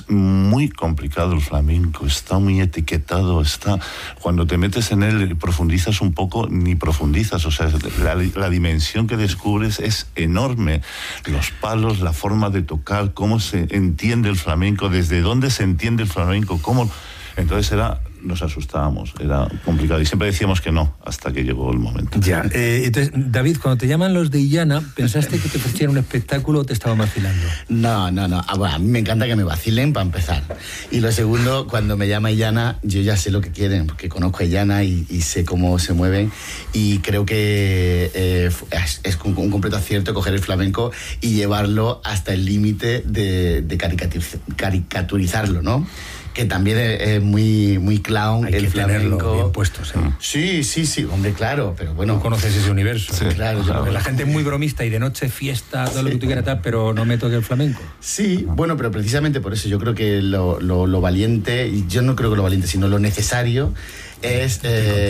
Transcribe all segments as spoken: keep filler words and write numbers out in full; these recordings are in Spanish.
muy complicado el flamenco, está muy etiquetado, está cuando te metes en él, profundizas un poco, ni profundizas, o sea, la, la dimensión que descubres es enorme. Los palos, la forma de tocar, cómo se entiende el flamenco, desde dónde se entiende el flamenco, cómo... Entonces era... nos asustábamos, era complicado y siempre decíamos que no, hasta que llegó el momento. Ya, eh, entonces, David, cuando te llaman los de Illana, ¿pensaste que te ofrecieran un espectáculo o te estaban vacilando? No, no, no, ah, bueno, a mí me encanta que me vacilen para empezar. Y lo segundo, cuando me llama Illana, yo ya sé lo que quieren, porque conozco a Illana y, y sé cómo se mueven, y creo que eh, es, es un, un completo acierto coger el flamenco y llevarlo hasta el límite de, de caricaturiz- caricaturizarlo, ¿no? Que también es muy, muy clown. Hay el que flamenco. tenerlo bien puesto, ¿sí? Sí, sí, sí, hombre, claro, pero bueno. Tú conoces ese universo. Sí, claro. Yo, porque la gente es muy bromista y de noche fiesta, todo sí. lo que tú quieras tal, pero no me toque el flamenco. Sí, bueno, pero precisamente por eso yo creo que lo, lo, lo valiente, y yo no creo que lo valiente, sino lo necesario es,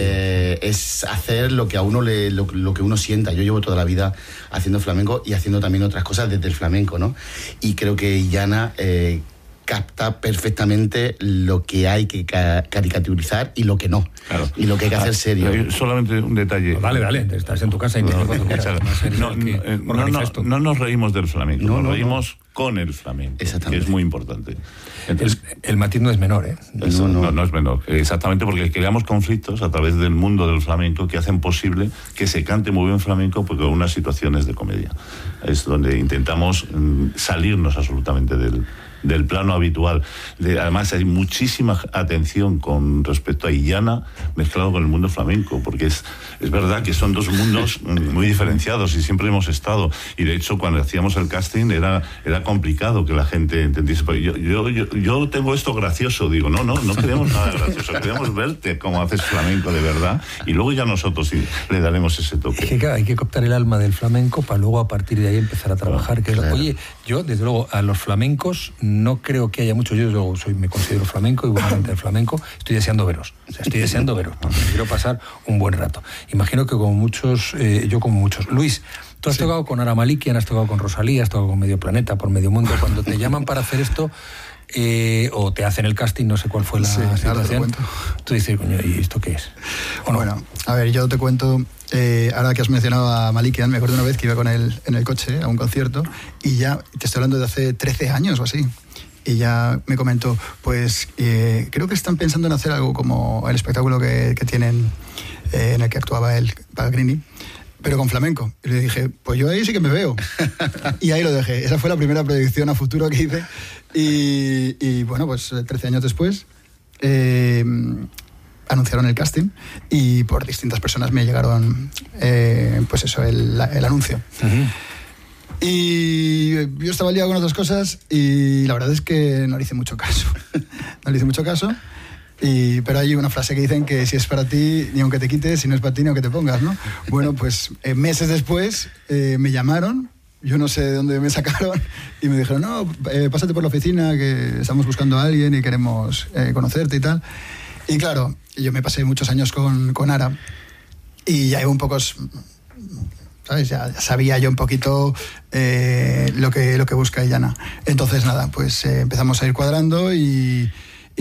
eh, es hacer lo que a uno le, lo, lo que uno sienta. Yo llevo toda la vida haciendo flamenco y haciendo también otras cosas desde el flamenco, ¿no? Y creo que Illana eh, capta perfectamente lo que hay que ca- caricaturizar y lo que no. Claro. Y lo que hay que hacer serio. Ah, solamente un detalle. Pues dale, dale, estás en tu casa y no, cuando quieras. No, no, eh, no, no, no nos reímos del flamenco, no, nos no, reímos no. con el flamenco, que es muy importante. Entonces, el, el matiz no es menor, ¿eh? Eso, no, no. no, no es menor. Exactamente, porque creamos conflictos a través del mundo del flamenco que hacen posible que se cante muy bien flamenco porque con unas situaciones de comedia. Es donde intentamos mm, salirnos absolutamente del... del plano habitual. De, además hay muchísima atención con respecto a Illana mezclado con el mundo flamenco, porque es, es verdad que son dos mundos muy diferenciados y siempre hemos estado, y de hecho cuando hacíamos el casting era, era complicado que la gente entendiese. Yo, yo, yo, yo tengo esto gracioso, digo, no, no, no queremos nada gracioso, queremos verte cómo haces flamenco de verdad y luego ya nosotros sí, le daremos ese toque. Es que claro, hay que captar el alma del flamenco para luego a partir de ahí empezar a trabajar. Que claro. Oye, yo desde luego a los flamencos no creo que haya mucho, yo luego soy, me considero flamenco y buenamente del flamenco, estoy deseando veros, o sea, estoy deseando veros, porque quiero pasar un buen rato. Imagino que como muchos, eh, yo como muchos. Luis, tú has sí. tocado con Ara Malikian, has tocado con Rosalía, has tocado con Medio Planeta, por Medio Mundo, cuando te llaman para hacer esto, eh, o te hacen el casting, no sé cuál fue la sí, situación, tú dices, coño, ¿y esto qué es? ¿O no? Bueno, a ver, yo te cuento... Eh, ahora que has mencionado a Malikian, me acuerdo una vez que iba con él en el coche a un concierto y ya, te estoy hablando de hace trece años o así, y ya me comentó, pues eh, creo que están pensando en hacer algo como el espectáculo que, que tienen eh, en el que actuaba él, Pellegrini, pero con flamenco. Y le dije, pues yo ahí sí que me veo. Y ahí lo dejé. Esa fue la primera proyección a futuro que hice. Y, y bueno, pues trece años después... Eh, anunciaron el casting y por distintas personas me llegaron eh, pues eso, el, el anuncio. Uh-huh. Y yo estaba liado con otras cosas y la verdad es que no le hice mucho caso. No le hice mucho caso. Y, pero hay una frase que dicen que si es para ti, ni aunque te quites, si no es para ti, ni aunque te pongas, ¿no? Bueno, pues eh, meses después eh, me llamaron, yo no sé de dónde me sacaron, y me dijeron, no, eh, pásate por la oficina, que estamos buscando a alguien y queremos eh, conocerte y tal. Y claro, yo me pasé muchos años con, con Ara y ya iba un poco, ¿sabes? Ya, ya sabía yo un poquito eh, lo, que, lo que busca Illana. Entonces, nada, pues eh, empezamos a ir cuadrando y,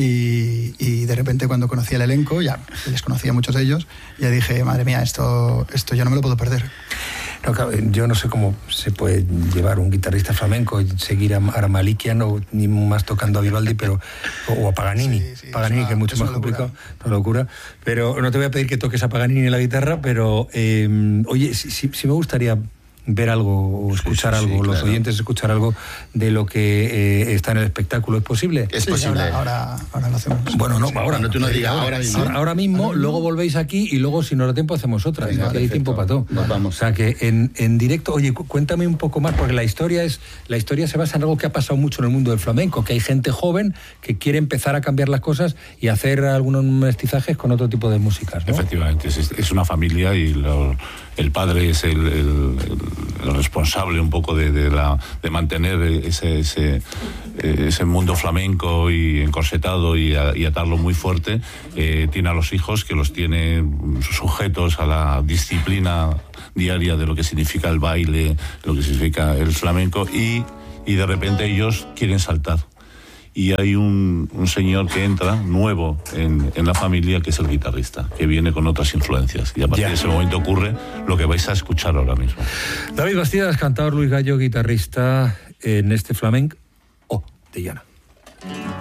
y, y de repente cuando conocí el elenco, ya les conocía a muchos de ellos, ya dije, madre mía, esto, esto yo no me lo puedo perder. No, yo no sé cómo se puede llevar un guitarrista flamenco y seguir a Ara Malikian o ni más tocando a Vivaldi, pero o a Paganini, sí, sí, Paganini una, que es mucho es más complicado, una locura. Pero no te voy a pedir que toques a Paganini en la guitarra, pero eh, oye, sí, sí, sí me gustaría ver algo o escuchar sí, sí, algo, sí, los claro. oyentes escuchar algo de lo que eh, está en el espectáculo. ¿Es posible? Es sí, posible. Ahora, ahora, ahora lo hacemos. Bueno, no, ahora no, tú no digas ahora, ahora mismo. Ahora, ahora mismo, ahora luego volvéis aquí y luego si nos da tiempo hacemos otra. Venga, o sea, que hay tiempo para todo. Nos vamos. O sea que en, en directo, oye, cuéntame un poco más, porque la historia es la historia se basa en algo que ha pasado mucho en el mundo del flamenco, que hay gente joven que quiere empezar a cambiar las cosas y hacer algunos mestizajes con otro tipo de músicas, ¿no? Efectivamente, es, es una familia y lo, el padre es el, el, el responsable un poco de, de, la, de mantener ese, ese, ese mundo flamenco y encorsetado y, a, y atarlo muy fuerte. Eh, tiene a los hijos que los tiene sujetos a la disciplina diaria de lo que significa el baile, lo que significa el flamenco y, y de repente ellos quieren saltar. y hay un, un señor que entra nuevo en, en la familia, que es el guitarrista, que viene con otras influencias. Y a partir Ya. de ese momento ocurre lo que vais a escuchar ahora mismo. David Bastidas, cantador, Luis Gallo, guitarrista en este flamenco oh, de Llana.